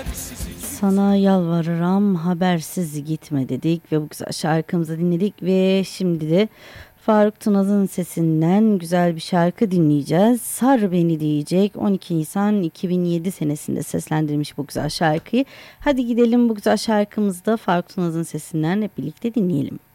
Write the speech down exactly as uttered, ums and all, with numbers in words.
Sana yalvarırım habersiz gitme dedik ve bu güzel şarkımızı dinledik ve şimdi de Faruk Tınaz'ın sesinden güzel bir şarkı dinleyeceğiz. Sar Beni diyecek. on iki Nisan iki bin yedi senesinde seslendirmiş bu güzel şarkıyı. Hadi gidelim bu güzel şarkımızı da Faruk Tınaz'ın sesinden hep birlikte dinleyelim.